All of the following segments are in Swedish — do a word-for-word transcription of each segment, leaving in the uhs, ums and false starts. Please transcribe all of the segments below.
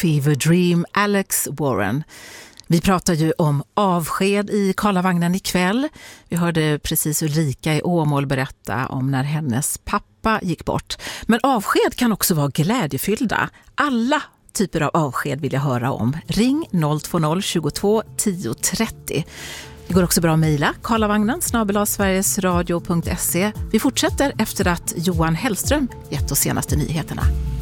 Fever Dream, Alex Warren. Vi pratar ju om avsked i Karlavagnen ikväll. Vi hörde precis Ulrika i Åmål berätta om när hennes pappa gick bort. Men avsked kan också vara glädjefyllda. Alla typer av avsked vill jag höra om. Ring noll två noll tjugotvå tio trettio. Det går också bra att mejla karlavagnen snabel-a sverigesradio punkt se. Vi fortsätter efter att Johan Hellström gett oss senaste nyheterna.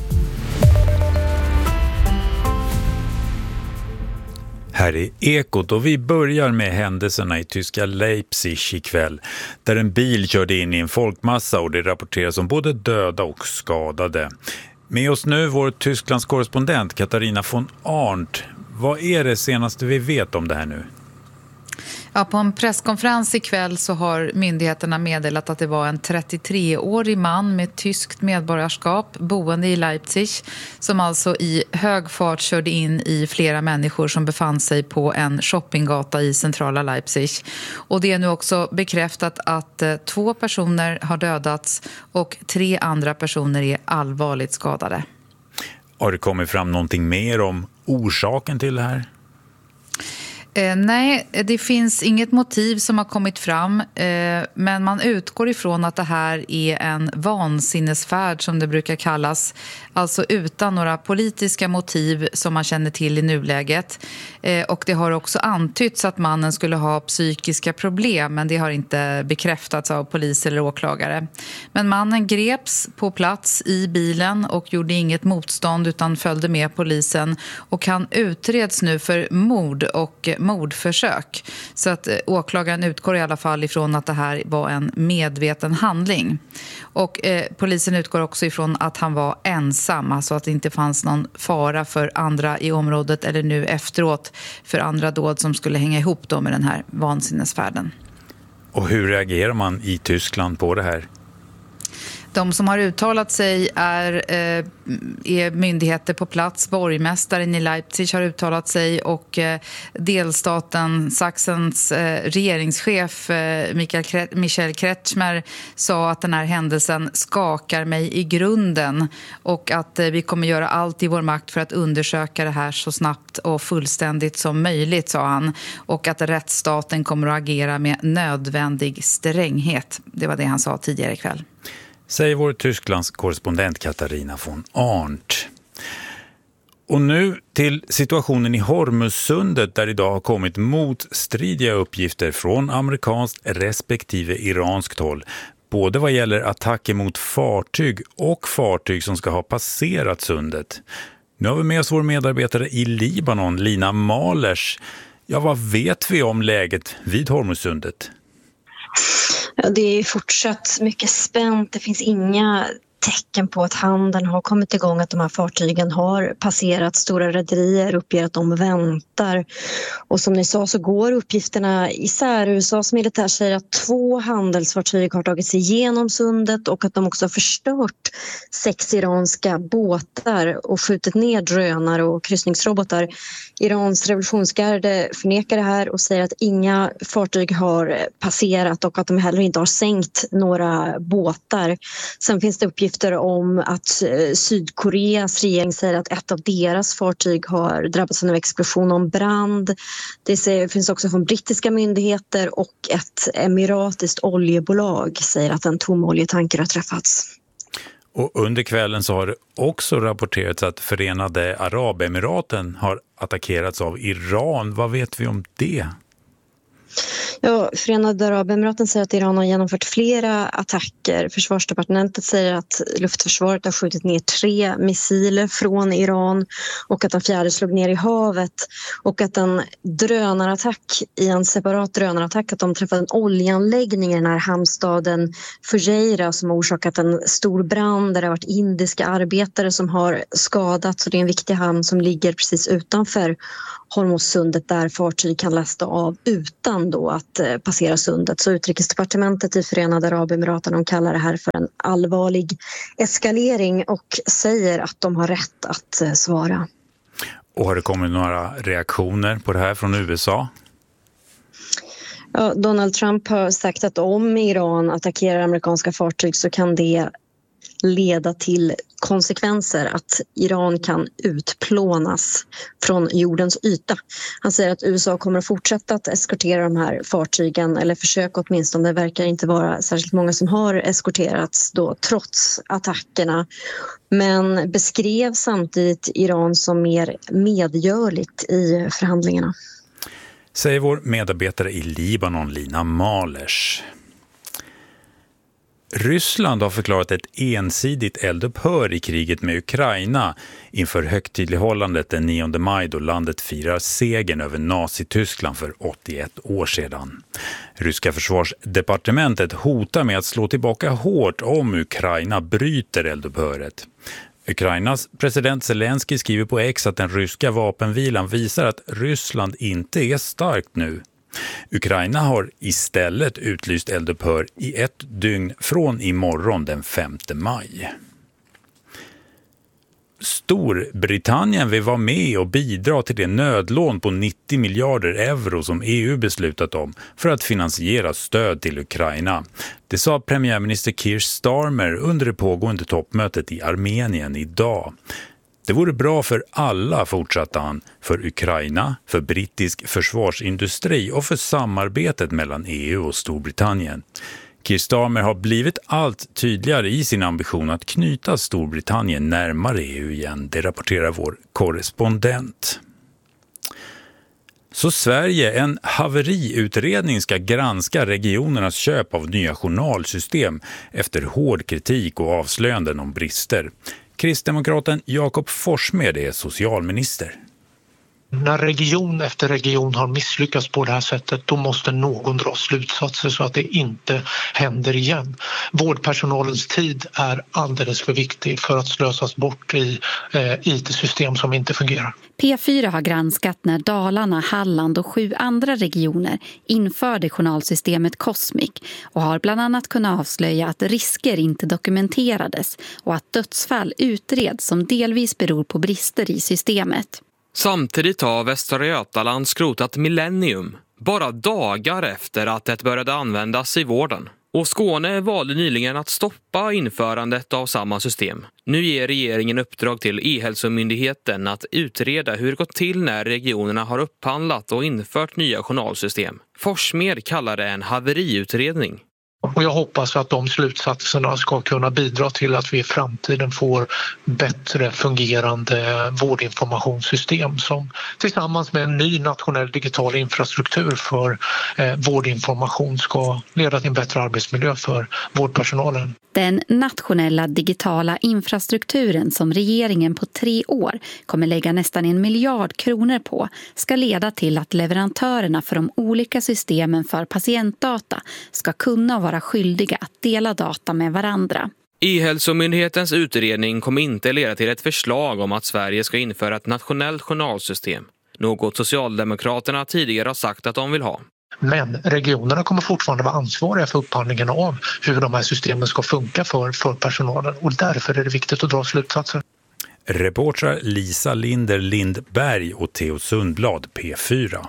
Här är Ekot och vi börjar med händelserna i tyska Leipzig ikväll, där en bil körde in i en folkmassa och det rapporteras om både döda och skadade. Med oss nu vår Tysklands korrespondent Katarina von Arndt. Vad är det senaste vi vet om det här nu? Ja, på en presskonferens ikväll så har myndigheterna meddelat att det var en trettiotreårig man med tyskt medborgarskap boende i Leipzig som alltså i hög fart körde in i flera människor som befann sig på en shoppinggata i centrala Leipzig. Och det är nu också bekräftat att eh, två personer har dödats och tre andra personer är allvarligt skadade. Har det kommit fram någonting mer om orsaken till det här? Eh, nej, det finns inget motiv som har kommit fram, eh, men man utgår ifrån att det här är en vansinnesfärd som det brukar kallas, alltså utan några politiska motiv som man känner till i nuläget. Eh, och det har också antytts att mannen skulle ha psykiska problem, men det har inte bekräftats av polis eller åklagare. Men mannen greps på plats i bilen och gjorde inget motstånd utan följde med polisen, och han utreds nu för mord och mordförsök. Så att åklagaren utgår i alla fall ifrån att det här var en medveten handling. Och eh, polisen utgår också ifrån att han var ensam, alltså att det inte fanns någon fara för andra i området eller nu efteråt för andra dåd som skulle hänga ihop då med den här vansinnesfärden. Och hur reagerar man i Tyskland på det här? De som har uttalat sig är, eh, är myndigheter på plats. Borgmästaren i Leipzig har uttalat sig och eh, delstaten Sachsens eh, regeringschef eh, Michael, Kret- Michael Kretschmer sa att den här händelsen skakar mig i grunden och att eh, vi kommer göra allt i vår makt för att undersöka det här så snabbt och fullständigt som möjligt, sa han. Och att rättsstaten kommer att agera med nödvändig stränghet. Det var det han sa tidigare ikväll. Säger vår Tysklands korrespondent Katarina von Arndt. Och nu till situationen i Hormuzsundet, där idag har kommit motstridiga uppgifter från amerikanskt respektive iranskt håll. Både vad gäller attacker mot fartyg och fartyg som ska ha passerat sundet. Nu har vi med oss vår medarbetare i Libanon, Lina Malers. Ja, vad vet vi om läget vid Hormuzsundet? Ja, det är fortsatt mycket spänt. Det finns inga tecken på att handeln har kommit igång, att de här fartygen har passerat. Stora rederier uppger att de väntar. Och som ni sa så går uppgifterna isär. U S A:s militär säger att två handelsfartyg har tagit sig igenom sundet och att de också har förstört sex iranska båtar och skjutit ner drönare och kryssningsrobotar. Irans revolutionsgarde förnekar det här och säger att inga fartyg har passerat och att de heller inte har sänkt några båtar. Sen finns det uppgifter om att Sydkoreas regering säger att ett av deras fartyg har drabbats av en explosion och brand. Det finns också från brittiska myndigheter, och ett emiratiskt oljebolag säger att en tom oljetanker har träffats. Och under kvällen så har det också rapporterats att Förenade Arabemiraten har attackerats av Iran. Vad vet vi om det? Ja, Förenade Arabemiraten säger att Iran har genomfört flera attacker. Försvarsdepartementet säger att luftförsvaret har skjutit ner tre missiler från Iran och att den fjärde slog ner i havet, och att en drönarattack i en separat drönarattack att de träffade en oljeanläggning i den här hamnstaden Fujairah som har orsakat en stor brand där det har varit indiska arbetare som har skadats, och det är en viktig hamn som ligger precis utanför Hormuzsundet där fartyg kan lasta av utan då att eh, passera sundet. Så utrikesdepartementet i Förenade Arabemiraten, de kallar det här för en allvarlig eskalering och säger att de har rätt att eh, svara. Och har det kommit några reaktioner på det här från U S A? Ja, Donald Trump har sagt att om Iran attackerar amerikanska fartyg så kan det leda till konsekvenser att Iran kan utplånas från jordens yta. Han säger att U S A kommer att fortsätta att eskortera de här fartygen, eller försöka åtminstone. Det verkar inte vara särskilt många som har eskorterats då, trots attackerna. Men beskrev samtidigt Iran som mer medgörligt i förhandlingarna. Säger vår medarbetare i Libanon, Lina Malers. Ryssland har förklarat ett ensidigt eldupphör i kriget med Ukraina inför högtidlighållandet den nionde maj då landet firar segern över Nazityskland för åttioett år sedan. Ryska försvarsdepartementet hotar med att slå tillbaka hårt om Ukraina bryter eldupphöret. Ukrainas president Zelensky skriver på X att den ryska vapenvilan visar att Ryssland inte är starkt nu. Ukraina har istället utlyst eldupphör i ett dygn från imorgon den femte maj. Storbritannien vill vara med och bidra till det nödlån på nittio miljarder euro som E U beslutat om för att finansiera stöd till Ukraina. Det sa premiärminister Keir Starmer under det pågående toppmötet i Armenien idag. Det vore bra för alla, fortsatte han, för Ukraina, för brittisk försvarsindustri och för samarbetet mellan E U och Storbritannien. Keir Starmer har blivit allt tydligare i sin ambition att knyta Storbritannien närmare E U igen, det rapporterar vår korrespondent. Så Sverige, en haveriutredning ska granska regionernas köp av nya journalsystem efter hård kritik och avslöjanden om brister. Kristdemokraten Jakob Forssmed är socialminister. När region efter region har misslyckats på det här sättet, då måste någon dra slutsatser så att det inte händer igen. Vårdpersonalens tid är alldeles för viktig för att slösas bort i eh, I T-system som inte fungerar. P fyra har granskat när Dalarna, Halland och sju andra regioner införde journalsystemet Cosmic och har bland annat kunnat avslöja att risker inte dokumenterades och att dödsfall utreds som delvis beror på brister i systemet. Samtidigt har Västra Götaland skrotat Millennium, bara dagar efter att det började användas i vården. Och Skåne valde nyligen att stoppa införandet av samma system. Nu ger regeringen uppdrag till E-hälsomyndigheten att utreda hur det gått till när regionerna har upphandlat och infört nya journalsystem. Forssmed kallar det en haveriutredning. Och jag hoppas att de slutsatserna ska kunna bidra till att vi i framtiden får bättre fungerande vårdinformationssystem som tillsammans med en ny nationell digital infrastruktur för eh, vårdinformation ska leda till en bättre arbetsmiljö för vårdpersonalen. Den nationella digitala infrastrukturen som regeringen på tre år kommer lägga nästan en miljard kronor på ska leda till att leverantörerna för de olika systemen för patientdata ska kunna vara skyldiga att dela data med varandra. E-hälsomyndighetens utredning kommer inte leda till ett förslag om att Sverige ska införa ett nationellt journalsystem. Något Socialdemokraterna tidigare har sagt att de vill ha. Men regionerna kommer fortfarande vara ansvariga för upphandlingen av hur de här systemen ska funka för, för personalen. Och därför är det viktigt att dra slutsatser. Reportrar Lisa Linder Lindberg och Theo Sundblad, P fyra.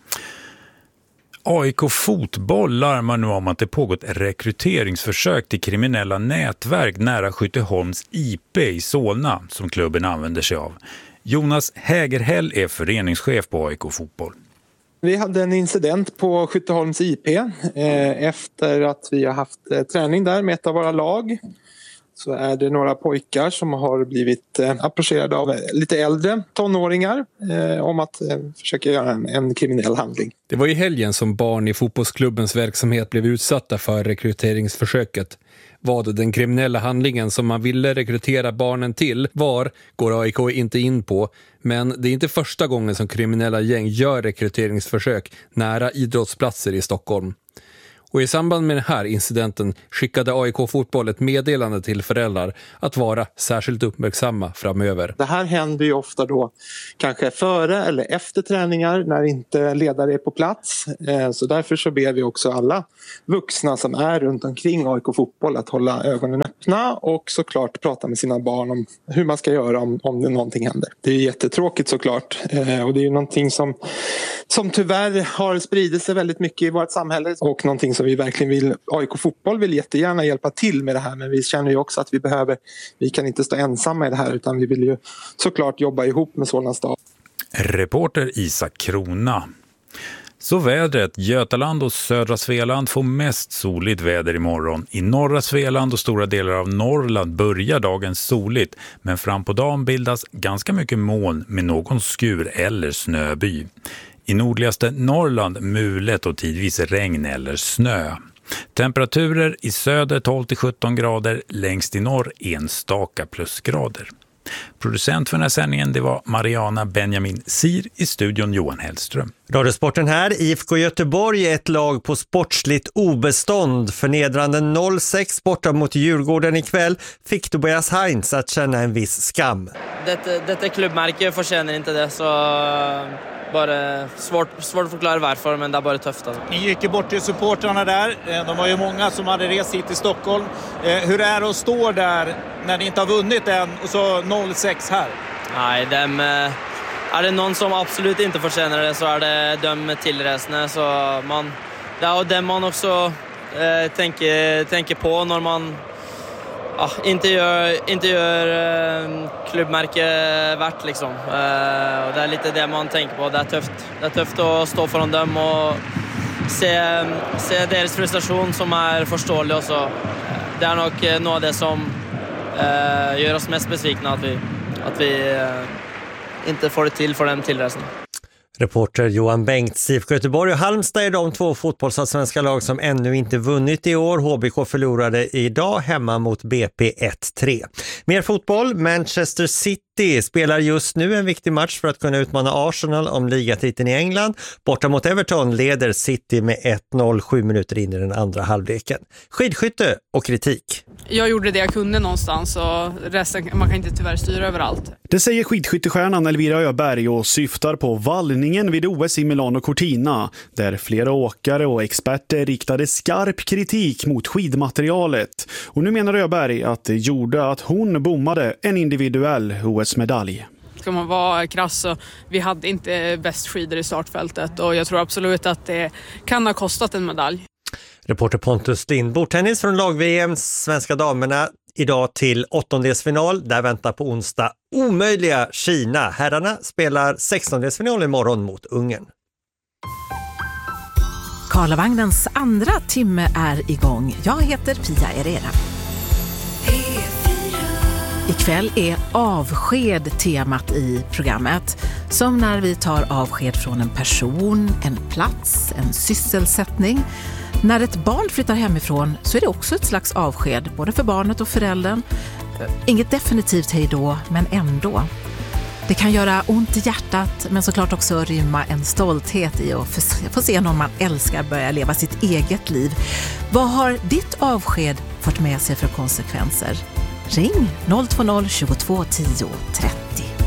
A I K Fotboll larmar nu om att det pågått rekryteringsförsök till kriminella nätverk nära Skytteholms I P i Solna som klubben använder sig av. Jonas Hägerhäll är föreningschef på A I K Fotboll. Vi hade en incident på Skytteholms I P eh, efter att vi har haft eh, träning där med ett av våra lag. Så är det några pojkar som har blivit eh, approcherade av lite äldre tonåringar eh, om att eh, försöka göra en, en kriminell handling. Det var i helgen som barn i fotbollsklubbens verksamhet blev utsatta för rekryteringsförsöket. Vad den kriminella handlingen som man ville rekrytera barnen till var, går A I K inte in på. Men det är inte första gången som kriminella gäng gör rekryteringsförsök nära idrottsplatser i Stockholm. Och i samband med den här incidenten skickade A I K Fotboll ett meddelande till föräldrar att vara särskilt uppmärksamma framöver. Det här händer ju ofta då kanske före eller efter träningar när inte ledare är på plats. Så därför så ber vi också alla vuxna som är runt omkring A I K Fotboll att hålla ögonen öppna och såklart prata med sina barn om hur man ska göra om, om det någonting händer. Det är jättetråkigt såklart och det är ju någonting som, som tyvärr har spridit sig väldigt mycket i vårt samhälle och någonting som som vi verkligen vill, A I K Fotboll vill jättegärna hjälpa till med det här, men vi känner ju också att vi behöver, vi kan inte stå ensamma i det här utan vi vill ju såklart jobba ihop med Solna stad. Reporter Isak Krona. Så vädret, Götaland och södra Svealand får mest soligt väder imorgon. I norra Svealand och stora delar av Norrland börjar dagen soligt, men fram på dagen bildas ganska mycket moln med någon skur eller snöby. I nordligaste Norrland mulet och tidvis regn eller snö. Temperaturer i söder tolv till sjutton grader, längst i norr enstaka plusgrader. Producent för den här sändningen det var Mariana Benjamin Sir, i studion Johan Hellström. Radiosporten här, I F K Göteborg är ett lag på sportsligt obestånd. Förnedrande noll sex borta mot Djurgården ikväll fick Tobias Heinz att känna en viss skam. Detta, detta klubbmärke förtjänar inte det, så bara svårt, svårt att förklara varför, men det är bara tufft. Alltså. Ni gick ju bort till supportrarna där. De var ju många som hade rest hit till Stockholm. Hur är det att stå där när ni inte har vunnit än och så noll sex här? Nej, dem, är det någon som absolut inte förtjänar det så är det de tillresande. Så man, det är det man också eh, tänker, tänker på när man ja, inte gör, inte gör eh, klubbmärke värt liksom. Eh, och det är lite det man tänker på. Det är tufft, det är tufft att stå för dem och se, se deras frustration som är förståelig. Och så. Det är nog något av det som eh, gör oss mest besvikna, att vi, att vi eh, inte får det till för dem tillresan. Reporter Johan Bengts. I F K Göteborg och Halmstad är de två fotbollsallsvenska lag som ännu inte vunnit i år. H B K förlorade idag hemma mot B P ett tre. Mer fotboll. Manchester City spelar just nu en viktig match för att kunna utmana Arsenal om ligatiteln i England. Borta mot Everton leder City med ett noll sju minuter in i den andra halvleken. Skidskytte och kritik. Jag gjorde det jag kunde någonstans och resten, man kan inte tyvärr styra överallt. Det säger skidskyttestjärnan Elvira Öberg och syftar på vallningen vid O S i Milano Cortina, där flera åkare och experter riktade skarp kritik mot skidmaterialet. Och nu menar Öberg att det gjorde att hon bommade en individuell O S-medalj. Ska man vara krass så vi hade inte bäst skidor i startfältet och jag tror absolut att det kan ha kostat en medalj. Reporter Pontus Lind. Bordtennis från lag-V M, svenska damerna idag till åttondelsfinal. Där väntar på onsdag omöjliga Kina. Herrarna spelar sextondelsfinal imorgon mot Ungern. Karlavagnens andra timme är igång. Jag heter Pia Erera. Ikväll är avsked temat i programmet. Som när vi tar avsked från en person, en plats, en sysselsättning. När ett barn flyttar hemifrån så är det också ett slags avsked, både för barnet och föräldern. Inget definitivt hej då, men ändå. Det kan göra ont i hjärtat, men såklart också rymma en stolthet i att få se någon man älskar börja leva sitt eget liv. Vad har ditt avsked fått med sig för konsekvenser? Ring noll två noll tjugotvå tio trettio.